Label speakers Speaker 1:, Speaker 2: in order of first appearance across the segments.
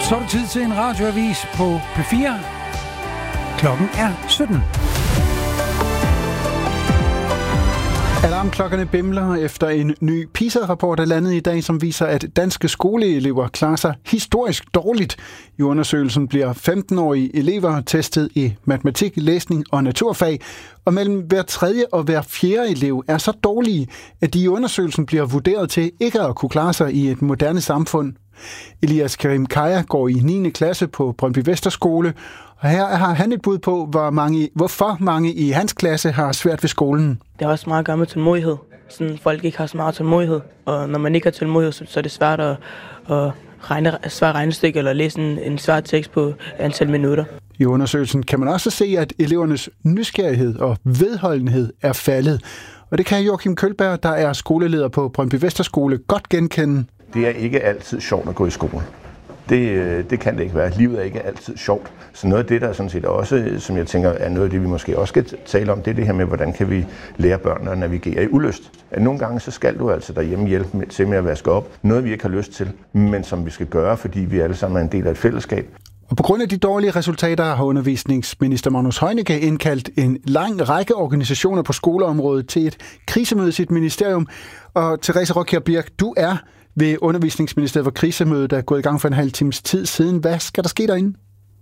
Speaker 1: Så er det tid til en radioavis på P4. Klokken er 17. Alarmklokkerne bimler efter en ny PISA-rapport er landet i dag, som viser, at danske skoleelever klarer sig historisk dårligt. I undersøgelsen bliver 15-årige elever testet i matematik, læsning og naturfag, og mellem hver tredje og hver fjerde elev er så dårlige, at de i undersøgelsen bliver vurderet til ikke at kunne klare sig i et moderne samfund. Elias Karim Kaya går i 9. klasse på Brøndby Vesterskole, og her har han et bud på, hvorfor mange i hans klasse har svært ved skolen.
Speaker 2: Det har også meget at gøre med tålmodighed. Sådan, folk ikke har så meget tålmodighed, og når man ikke har tålmodighed, så er det svært at regne svær regnestykke eller læse en svær tekst på antal minutter.
Speaker 1: I undersøgelsen kan man også se, at elevernes nysgerrighed og vedholdenhed er faldet. Og det kan Joachim Kølberg, der er skoleleder på Brøndby Vesterskole, godt genkende.
Speaker 3: Det er ikke altid sjovt at gå i skole. Det kan det ikke være. Livet er ikke altid sjovt. Så noget af det, der sådan set også, som jeg tænker, er noget af det, vi måske også skal tale om, det er det her med, hvordan kan vi lære børnene at navigere i ulyst. At nogle gange, så skal du altså derhjemme hjælpe til med at vaske op. Noget, vi ikke har lyst til, men som vi skal gøre, fordi vi alle sammen er en del af et fællesskab.
Speaker 1: Og på grund af de dårlige resultater har undervisningsminister Magnus Heunicke indkaldt en lang række organisationer på skoleområdet til et krisemøde i sit ministerium. Og Therese Rockjær Birk, du er ved undervisningsministeriet, hvor krisemødet er gået i gang for en halv times tid siden. Hvad skal der ske derinde?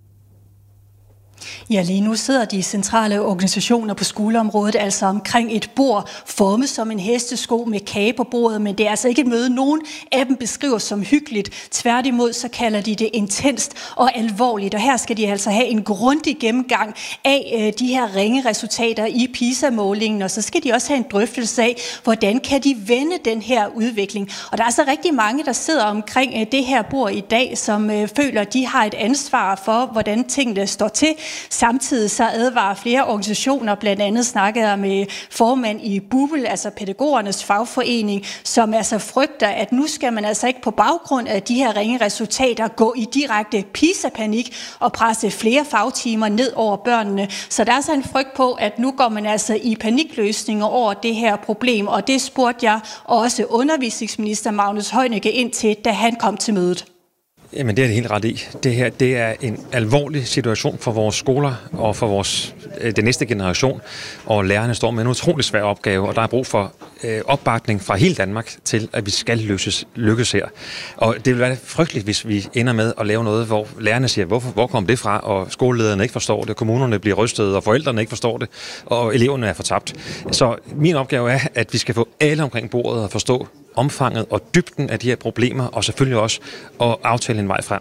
Speaker 4: Ja, lige nu sidder de centrale organisationer på skoleområdet altså omkring et bord, formet som en hestesko med kage på bordet, men det er altså ikke et møde, nogen af dem beskriver som hyggeligt. Tværtimod så kalder de det intenst og alvorligt, og her skal de altså have en grundig gennemgang af de her ringe resultater i PISA-målingen, og så skal de også have en drøftelse af, hvordan kan de vende den her udvikling. Og der er altså rigtig mange, der sidder omkring det her bord i dag, som føler, at de har et ansvar for, hvordan tingene står til. Samtidig så advarer flere organisationer, blandt andet snakkede jeg med formand i BUPL, altså pædagogernes fagforening, som altså frygter, at nu skal man altså ikke på baggrund af de her ringe resultater gå i direkte PISA-panik og presse flere fagtimer ned over børnene. Så der er altså en frygt på, at nu går man altså i panikløsninger over det her problem, og det spurgte jeg også undervisningsminister Magnus Heunicke ind til, da han kom til mødet.
Speaker 5: Jamen det er det helt ret i. Det her, det er en alvorlig situation for vores skoler og for den næste generation, og lærerne står med en utrolig svær opgave, og der er brug for opbakning fra hele Danmark til, at vi skal lykkes her. Og det vil være frygteligt, hvis vi ender med at lave noget, hvor lærerne siger, hvor kom det fra, og skolelederne ikke forstår det, kommunerne bliver rystet, og forældrene ikke forstår det, og eleverne er fortabt. Så min opgave er, at vi skal få alle omkring bordet og forstå omfanget og dybden af de her problemer, og selvfølgelig også at aftale en vej frem.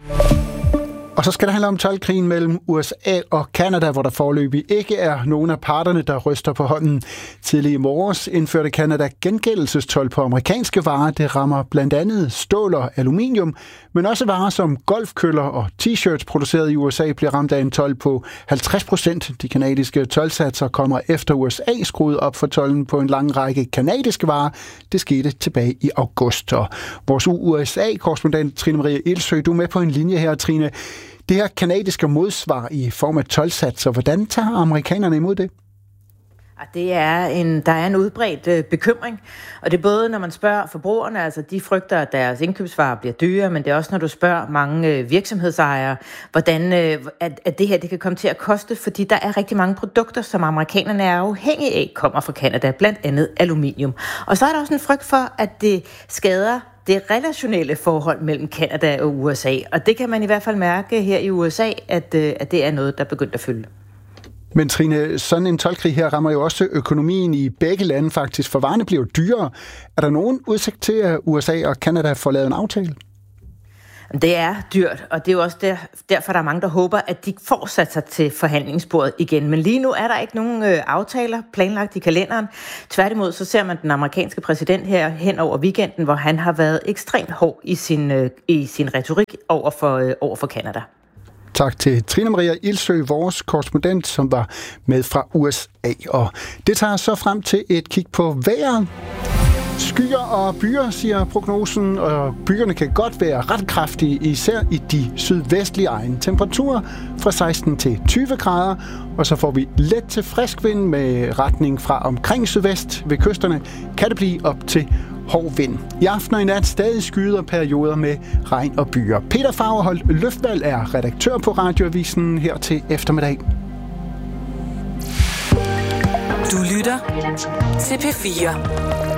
Speaker 1: Og så skal det handle om toldkrigen mellem USA og Canada, hvor der foreløbig ikke er nogen af parterne, der ryster på hånden. Tidlig i morges indførte Canada gengældelsestold på amerikanske varer. Det rammer blandt andet stål og aluminium, men også varer som golfkøller og t-shirts produceret i USA bliver ramt af en told på 50%. De canadiske toldsatser kommer efter USA skruede op for tolden på en lang række canadiske varer. Det skete tilbage i august. Og vores USA-korrespondent Trine Marie Ilsø, du er med på en linje her, Trine. Det her canadiske modsvar i form af toldsatser, hvordan tager amerikanerne imod det?
Speaker 6: Der er en udbredt bekymring, og det er både, når man spørger forbrugerne, altså de frygter, at deres indkøbsvarer bliver dyre, men det er også, når du spørger mange virksomhedsejere, hvordan at det her det kan komme til at koste, fordi der er rigtig mange produkter, som amerikanerne er afhængige af, kommer fra Canada, blandt andet aluminium. Og så er der også en frygt for, at det skader det relationelle forhold mellem Canada og USA, og det kan man i hvert fald mærke her i USA, at det er noget, der er begyndt at fylde.
Speaker 1: Men Trine, sådan en toldkrig her rammer jo også økonomien i begge lande faktisk, for varerne bliver dyrere. Er der nogen udsigt til, at USA og Canada får lavet en aftale?
Speaker 6: Det er dyrt, og det er jo også derfor, der er mange, der håber, at de får sat sig til forhandlingsbordet igen. Men lige nu er der ikke nogen aftaler planlagt i kalenderen. Tværtimod så ser man den amerikanske præsident her hen over weekenden, hvor han har været ekstremt hård i sin retorik over for Canada.
Speaker 1: Tak til Trine Maria Ilsø, vores korrespondent, som var med fra USA. Og det tager så frem til et kig på vejret. Skyer og byer, siger prognosen, og byerne kan godt være ret kraftige, især i de sydvestlige egne. Temperaturer fra 16 til 20 grader, og så får vi let til frisk vind med retning fra omkring sydvest ved kysterne. Kan det blive op til hård vind. I aften og i nat stadig skyder perioder med regn og byer. Peter Fagerholt Løftvalg er redaktør på Radioavisen her til eftermiddag.
Speaker 7: Du lytter til P4.